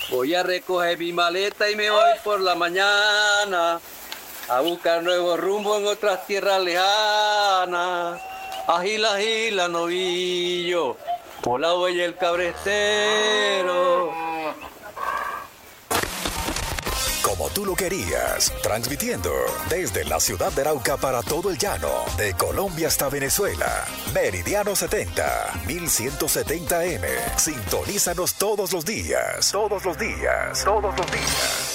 Voy a recoger mi maleta y me voy por la mañana a buscar nuevos rumbos en otras tierras lejanas. Agila, agila, novillo, por la huella el cabrestero. Como tú lo querías, transmitiendo desde la ciudad de Arauca para todo el llano, de Colombia hasta Venezuela. Meridiano 70, 1170M. Sintonízanos todos los días. Todos los días. Todos los días.